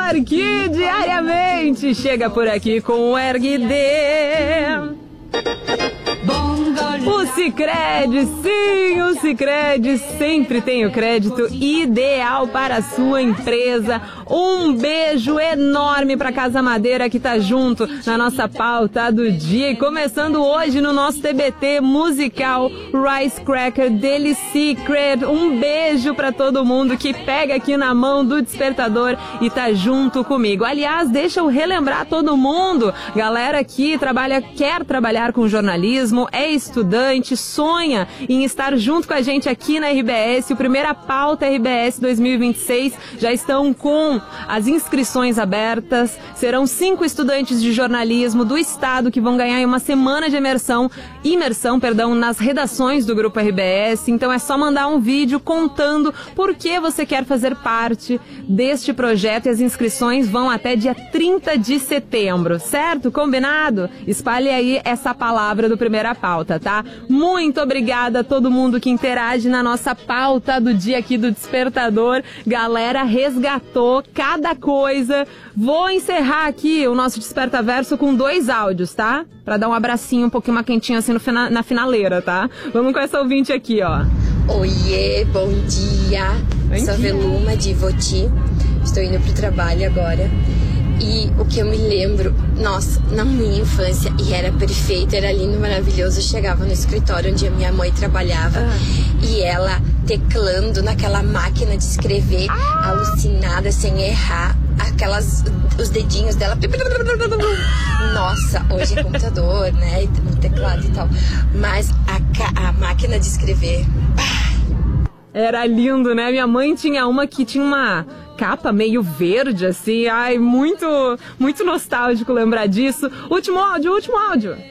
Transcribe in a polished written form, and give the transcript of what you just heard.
galera que diariamente chega por aqui com o RD. O Sicredi, sim, o Sicredi sempre tem o crédito ideal para a sua empresa. Um beijo enorme para Casa Madeira que tá junto na nossa pauta do dia. E começando hoje no nosso TBT musical Rice Cracker Daily Secret. Um beijo para todo mundo que pega aqui na mão do despertador e tá junto comigo. Aliás, deixa eu relembrar todo mundo, galera que quer trabalhar com jornalismo, é estudante, sonha em estar junto com a gente aqui na RBS. O Primeira Pauta RBS 2026 já estão com as inscrições abertas. Serão 5 estudantes de jornalismo do estado que vão ganhar uma semana de imersão nas redações do Grupo RBS. Então é só mandar um vídeo contando por que você quer fazer parte deste projeto e as inscrições vão até dia 30 de setembro, certo? Combinado? Espalhe aí essa palavra do Primeira Pauta, tá? Muito obrigada a todo mundo que interage na nossa pauta do dia aqui do Despertador. Galera, resgatou cada coisa. Vou encerrar aqui o nosso Despertaverso com 2 áudios, tá? Pra dar um abracinho, um pouquinho mais quentinho assim na finaleira, tá? Vamos com essa ouvinte aqui, ó. Oiê, bom dia. Sou a Veluma de Ivoti. Estou indo pro trabalho agora. E o que eu me lembro, nossa, na minha infância, e era perfeito, era lindo, maravilhoso. Eu chegava no escritório onde a minha mãe trabalhava e ela teclando naquela máquina de escrever, alucinada, sem errar, os dedinhos dela. Nossa, hoje é computador, né? E teclado e tal. Mas a máquina de escrever. Era lindo, né? Minha mãe tinha uma que tinha uma capa meio verde, assim. Ai, muito nostálgico lembrar disso. Último áudio.